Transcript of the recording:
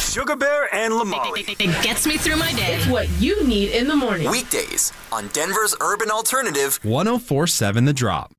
Sugar Bear and Lamali. It gets me through my day. It's what you need in the morning. Weekdays on Denver's Urban Alternative. 104.7 The Drop.